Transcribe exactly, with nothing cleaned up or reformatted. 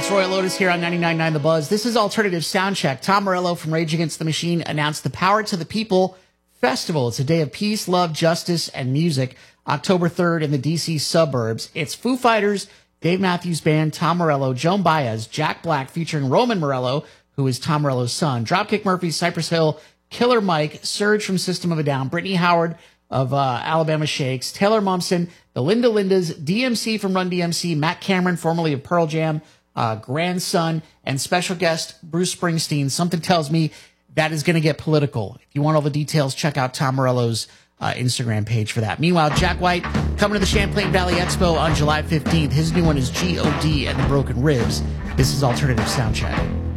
That's Royal Lotus here on ninety-nine point nine The Buzz. This is Alternative Soundcheck. Tom Morello from Rage Against the Machine announced the Power to the People Festival. It's a day of peace, love, justice, and music. October third in the D C suburbs. It's Foo Fighters, Dave Matthews Band, Tom Morello, Joan Baez, Jack Black featuring Roman Morello, who is Tom Morello's son, Dropkick Murphys, Cypress Hill, Killer Mike, Surge from System of a Down, Brittany Howard of uh, Alabama Shakes, Taylor Momsen, the Linda Lindas, D M C from Run D M C, Matt Cameron, formerly of Pearl Jam, uh, grandson, and special guest Bruce Springsteen. Something tells me that is going to get political. If you want all the details, check out Tom Morello's uh, Instagram page for that. Meanwhile, Jack White coming to the Champlain Valley Expo on July fifteenth. His new one is G O D and the Broken Ribs. This is Alternative Soundcheck.